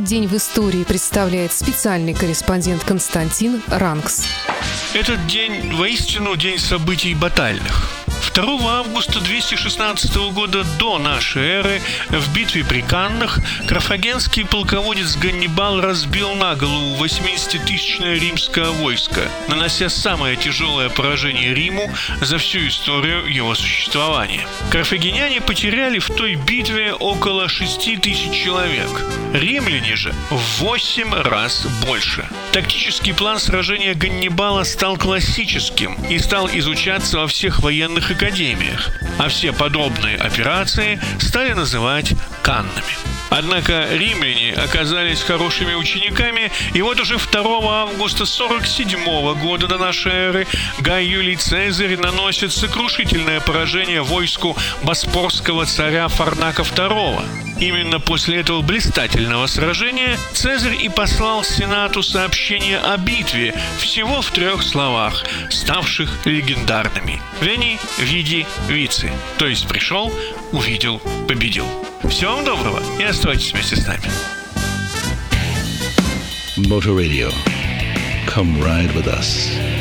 день в истории представляет специальный корреспондент Константин Ранкс. Этот день воистину день событий батальных. 2 августа 216 года до нашей эры в битве при Каннах карфагенский полководец Ганнибал разбил на голову 80-тысячное римское войско, нанося самое тяжелое поражение Риму за всю историю его существования. Карфагеняне потеряли в той битве около 6 тысяч человек, римляне же в 8 раз больше. Тактический план сражения Ганнибала стал классическим и стал изучаться во всех военных академиях, а все подробные операции стали называть каннами. Однако римляне оказались хорошими учениками, и вот уже 2 августа 47 года до нашей эры Гай Юлий Цезарь наносит сокрушительное поражение войску боспорского царя Фарнака II. Именно после этого блистательного сражения Цезарь и послал Сенату сообщение о битве всего в 3 словах, ставших легендарными: «Вени, види, вици», то есть пришел, увидел, победил. Всего вам доброго и оставайтесь вместе с нами. Motor Radio. Come ride with us.